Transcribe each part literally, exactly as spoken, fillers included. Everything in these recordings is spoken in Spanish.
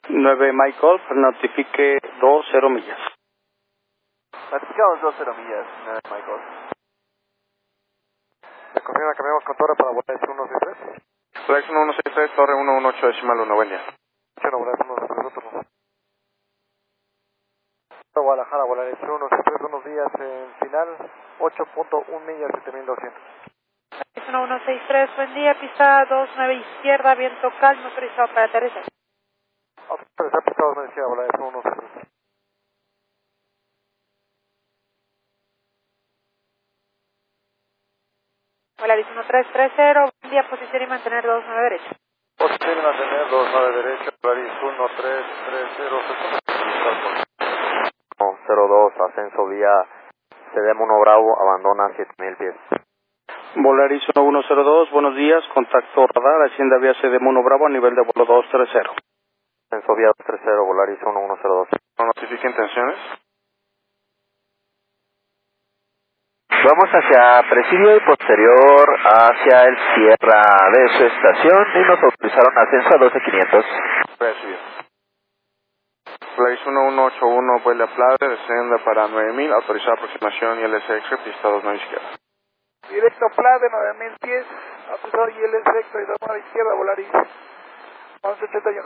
nueve Mike Golf, notifique dos cero millas. Notificamos dos cero millas, nueve Mike Golf. ¿Me confirma que cambiamos con torre para Volaris uno seis tres? Volaris uno uno seis tres, torre uno uno ocho decimal uno, buen día. Bueno, Volaris uno seis tres, otro. Guadalajara, Volaris uno seis tres, unos días en final, ocho punto uno millas, siete mil doscientos. uno uno seis tres, buen día, pista dos nueve izquierda, viento calmo, autorizado para aterrizar. Autorizado, pista dos nueve izquierda, Volaris uno seis tres. Volaris uno tres tres cero, buen día, posición y mantener dos nueve derecha. Posición y mantener dos nueve derecha, Volaris uno tres tres cero, cero dos, ascenso vía C D M uno Bravo, abandona siete mil pies. Volaris uno uno cero dos, buenos días, contacto radar, Hacienda vía C D M uno Bravo a nivel de vuelo dos tres cero. Ascenso vía dos tres cero, Volaris uno uno cero dos. ¿No notifica intenciones? Vamos hacia presidio y posterior hacia el Sierra de su estación y nos autorizaron ascenso a doce quinientos. Recibido. Volaris uno uno ocho uno, vuela Plade, descienda para nueve mil, autorizada aproximación I L S X, pista dos nueve izquierda. Directo Plade, nueve mil pies, autorizado I L S X y dos nueve izquierda, Volaris once ochenta y uno.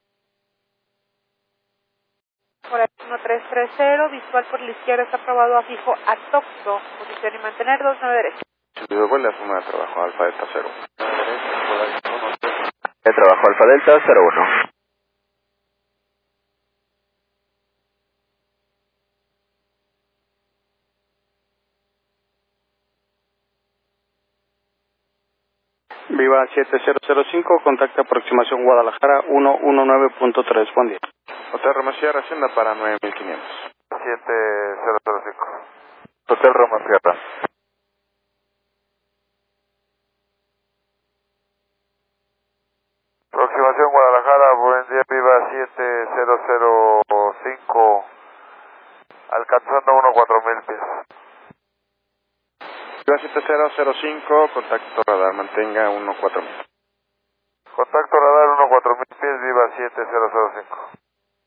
Volaris uno tres tres cero, visual por la izquierda, está aprobado a fijo a Toxo, posición y mantener dos nueve derecha. Recibido, vuela suma de trabajo Alfa Delta cero. De trabajo Alfa Delta cero uno. Viva siete cero cero cinco, contacto aproximación Guadalajara uno uno nueve punto tres, buen día. Hotel Roma Sierra, Hacienda para nueve mil quinientos. siete cero cero cinco. Hotel Roma Sierra. Aproximación Guadalajara, buen día, viva siete cero cero cinco, alcanzando uno cuatro mil pies. Viva siete cero cero cinco, contacto radar, mantenga uno cuatro mil. Contacto radar uno cuatro mil pies, viva siete cero cero cinco.